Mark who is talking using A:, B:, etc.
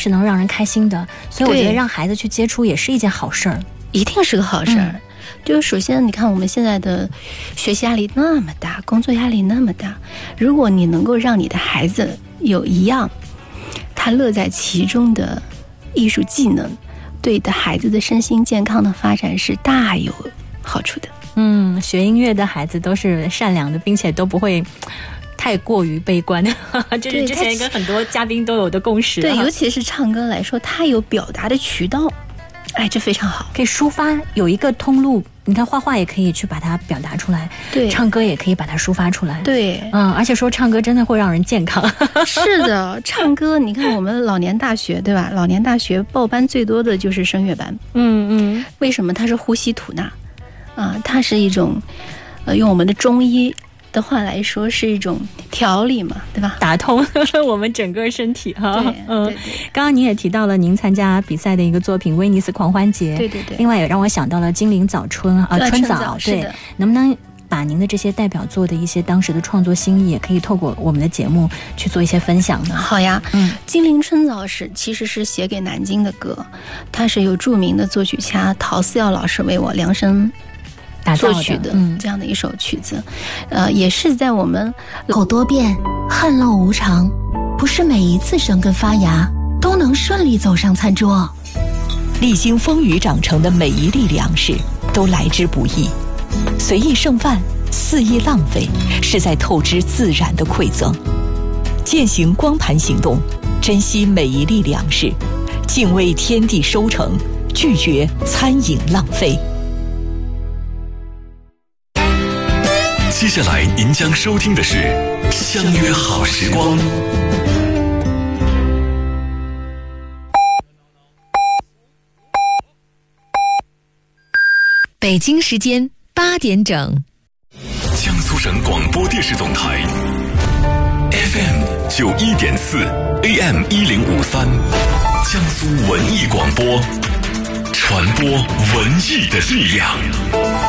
A: 是能让人开心的，所以我觉得让孩子去接触也是一件好事儿，
B: 一定是个好事儿。就是首先你看我们现在的学习压力那么大，工作压力那么大，如果你能够让你的孩子有一样他乐在其中的艺术技能，对你的孩子的身心健康的发展是大有好处的。
A: 学音乐的孩子都是善良的，并且都不会太过于悲观，这是之前跟很多嘉宾都有的共识。
B: 对，尤其是唱歌来说，他有表达的渠道，这非常好，
A: 可以抒发，有一个通路。你看画画也可以去把它表达出来，
B: 对，
A: 唱歌也可以把它抒发出来，
B: 对，
A: 而且说唱歌真的会让人健康。
B: 是的，唱歌，你看我们老年大学对吧？老年大学报班最多的就是声乐班，为什么？它是呼吸吐纳，它是一种，用我们的中医的话来说是一种调理嘛，对吧？
A: 打通我们整个身体哈。
B: 对。
A: 刚刚您也提到了您参加比赛的一个作品《威尼斯狂欢节》，
B: 对。
A: 另外也让我想到了金陵早春春早，
B: 对。
A: 能不能把您的这些代表作的一些当时的创作心意，也可以透过我们的节目去做一些分享呢？
B: 好呀，金陵春早其实是写给南京的歌，它是由著名的作曲家陶思耀老师为我量身作曲的这样的一首曲子，也是在我们
C: 口多变，旱涝无常，不是每一次生根发芽都能顺利走上餐桌。
D: 历经风雨长成的每一粒粮食都来之不易，随意剩饭，肆意浪费，是在透支自然的馈赠。践行光盘行动，珍惜每一粒粮食，敬畏天地收成，拒绝餐饮浪费。
E: 接下来您将收听的是《相约好时光》。
F: 北京时间8点整，
E: 江苏省广播电视总台 FM 91.4 AM 1053，江苏文艺广播，传播文艺的力量。